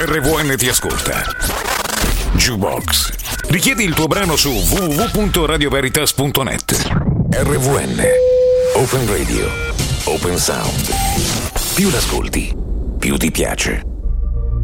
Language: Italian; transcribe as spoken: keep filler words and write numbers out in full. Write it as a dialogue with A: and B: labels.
A: R V N ti ascolta. Jukebox. Richiedi il tuo brano su w w w punto radio veritas punto net. R V N. Open Radio. Open Sound. Più l'ascolti, più ti piace.